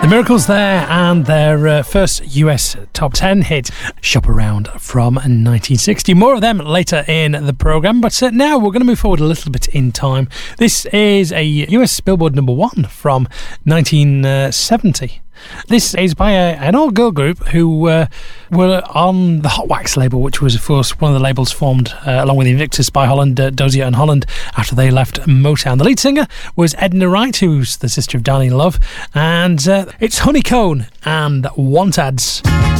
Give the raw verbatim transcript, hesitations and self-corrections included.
Miracles there, and their uh, first U S top ten hit, Shop Around, from nineteen sixty. More of them later in the programme, but uh, now we're going to move forward a little bit in time. This is a U S Billboard number one from nineteen seventy. This is by a, an all-girl group who uh, were on the Hot Wax label, which was, of course, one of the labels formed uh, along with Invictus by Holland, uh, Dozier and Holland after they left Motown. The lead singer was Edna Wright, who's the sister of Darlene Love, and uh, it's Honeycomb and Want Ads.